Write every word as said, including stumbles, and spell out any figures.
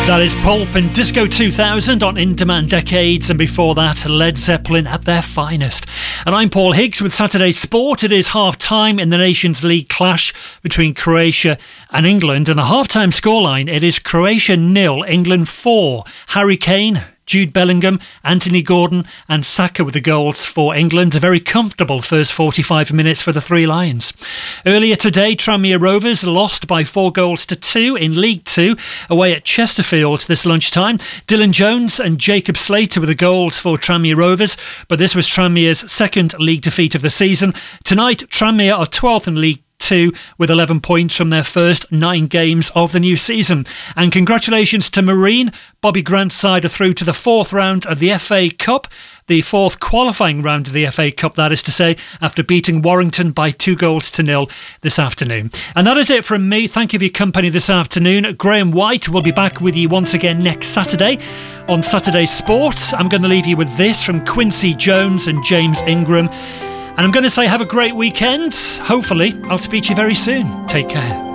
That is Pulp and Disco two thousand on In Demand Decades, and before that, Led Zeppelin at their finest. And I'm Paul Higgs with Saturday Sport. It is half-time in the Nations League clash between Croatia and England, and the half-time scoreline, it is Croatia nil, England four. Harry Kane, Jude Bellingham, Anthony Gordon and Saka with the goals for England. A very comfortable first forty-five minutes for the Three Lions. Earlier today, Tranmere Rovers lost by four goals to two in League Two away at Chesterfield this lunchtime. Dylan Jones and Jacob Slater with the goals for Tranmere Rovers, but this was Tranmere's second league defeat of the season. Tonight, Tranmere are twelfth in League Two with eleven points from their first nine games of the new season. And congratulations to Marine. Bobby Grant's side are through to the fourth round of the F A Cup, the fourth qualifying round of the F A Cup, that is to say, after beating Warrington by two goals to nil this afternoon. And that is it from me. Thank you for your company this afternoon. Graham White will be back with you once again next Saturday on Saturday Sport. I'm going to leave you with this from Quincy Jones and James Ingram. And I'm going to say have a great weekend. Hopefully, I'll speak to you very soon. Take care.